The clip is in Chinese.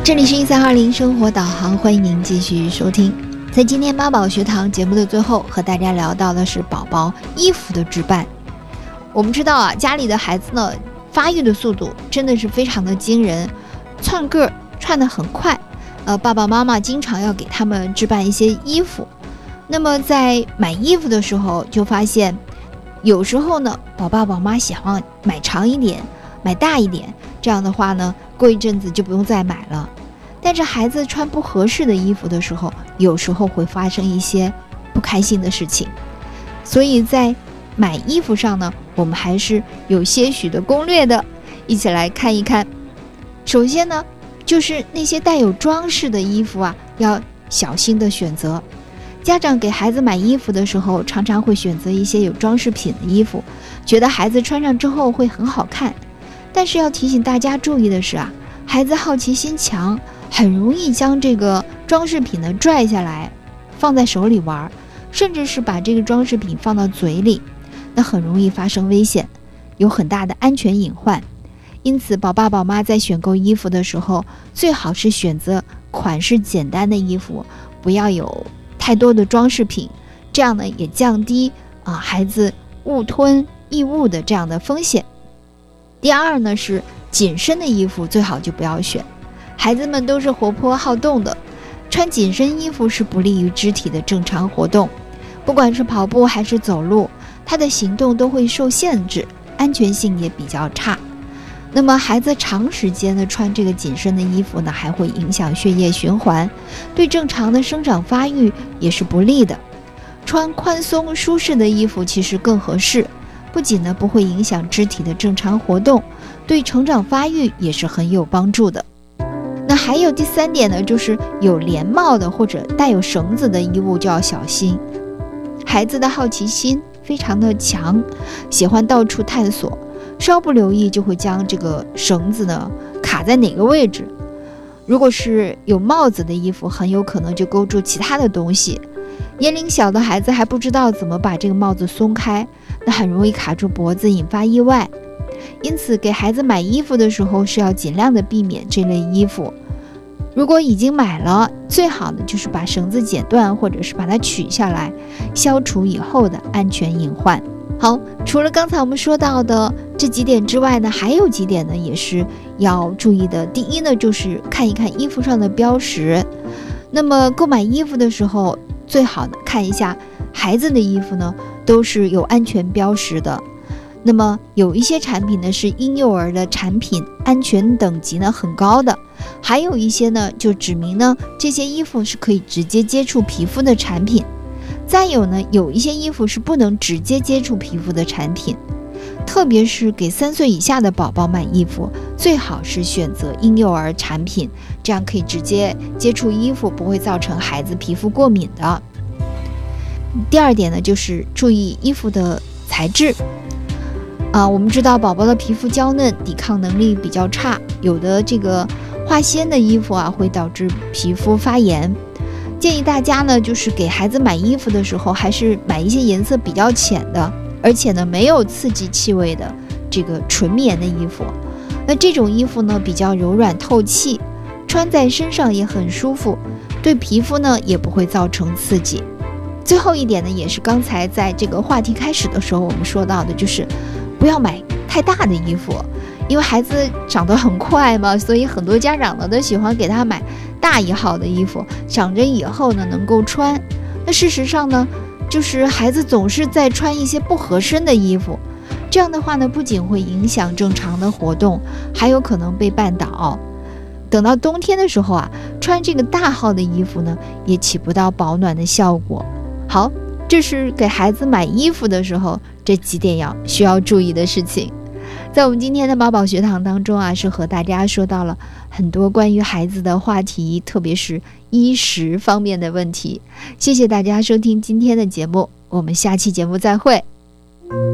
这里是1320生活导航，欢迎您继续收听。在今天妈宝学堂节目的最后，和大家聊到的是宝宝衣服的置办。我们知道啊，家里的孩子呢，发育的速度真的是非常的惊人，窜个窜得很快。爸爸妈妈经常要给他们置办一些衣服。那么在买衣服的时候，就发现有时候呢，宝爸宝妈喜欢买长一点，买大一点，这样的话呢，过一阵子就不用再买了。但是孩子穿不合适的衣服的时候，有时候会发生一些不开心的事情。所以在买衣服上呢，我们还是有些许的攻略的，一起来看一看。首先呢，就是那些带有装饰的衣服啊，要小心的选择。家长给孩子买衣服的时候，常常会选择一些有装饰品的衣服，觉得孩子穿上之后会很好看。但是要提醒大家注意的是啊，孩子好奇心强，很容易将这个装饰品呢拽下来，放在手里玩，甚至是把这个装饰品放到嘴里，那很容易发生危险，有很大的安全隐患。因此，宝爸宝妈在选购衣服的时候，最好是选择款式简单的衣服，不要有太多的装饰品，这样呢也降低孩子误吞异物的这样的风险。第二呢是紧身的衣服最好就不要选，孩子们都是活泼好动的，穿紧身衣服是不利于肢体的正常活动，不管是跑步还是走路，他的行动都会受限制，安全性也比较差。那么孩子长时间的穿这个紧身的衣服呢，还会影响血液循环，对正常的生长发育也是不利的。穿宽松舒适的衣服其实更合适，不仅呢不会影响肢体的正常活动，对成长发育也是很有帮助的。那还有第三点呢，就是有连帽的或者带有绳子的衣物就要小心。孩子的好奇心非常的强，喜欢到处探索，稍不留意就会将这个绳子呢卡在哪个位置。如果是有帽子的衣服，很有可能就勾住其他的东西。年龄小的孩子还不知道怎么把这个帽子松开，那很容易卡住脖子，引发意外。因此给孩子买衣服的时候是要尽量的避免这类衣服。如果已经买了，最好的就是把绳子剪断，或者是把它取下来，消除以后的安全隐患。好，除了刚才我们说到的这几点之外呢，还有几点呢也是要注意的。第一呢，就是看一看衣服上的标识。那么购买衣服的时候，最好呢看一下孩子的衣服呢都是有安全标识的。那么有一些产品呢是婴幼儿的产品，安全等级呢很高的，还有一些呢就指明呢这些衣服是可以直接接触皮肤的产品。再有呢，有一些衣服是不能直接接触皮肤的产品，特别是给3岁以下的宝宝买衣服，最好是选择婴幼儿产品，这样可以直接接触衣服，不会造成孩子皮肤过敏的。第二点呢，就是注意衣服的材质。我们知道宝宝的皮肤娇嫩，抵抗能力比较差，有的这个化纤的衣服会导致皮肤发炎。建议大家呢，就是给孩子买衣服的时候，还是买一些颜色比较浅的，而且呢没有刺激气味的这个纯棉的衣服。那这种衣服呢比较柔软透气，穿在身上也很舒服，对皮肤呢也不会造成刺激。最后一点呢，也是刚才在这个话题开始的时候我们说到的，就是不要买太大的衣服，因为孩子长得很快嘛，所以很多家长呢都喜欢给他买大一号的衣服，长着以后呢能够穿。那事实上呢，就是孩子总是在穿一些不合身的衣服，这样的话呢，不仅会影响正常的活动，还有可能被绊倒。等到冬天的时候穿这个大号的衣服呢，也起不到保暖的效果。好，这是给孩子买衣服的时候这几点需要注意的事情。在我们今天的宝宝学堂当中是和大家说到了很多关于孩子的话题，特别是衣食方面的问题。谢谢大家收听今天的节目，我们下期节目再会。